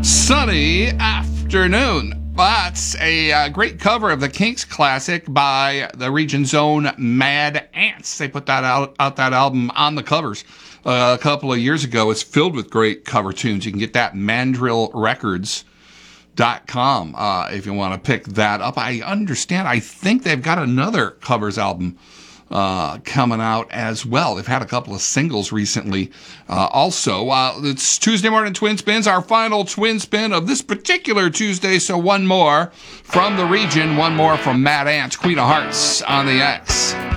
sunny afternoon. That's a great cover of the Kinks classic by the region's own Mad Ants. They put that out that album On the Covers a couple of years ago. It's filled with great cover tunes. You can get that mandrillrecords.com if you want to pick that up. I understand. I think they've got another covers album coming out as well. They've had a couple of singles recently. Also, it's Tuesday morning Twin Spins, our final Twin Spin of this particular Tuesday. So one more from the region, one more from Mad Ants, Queen of Hearts on the X.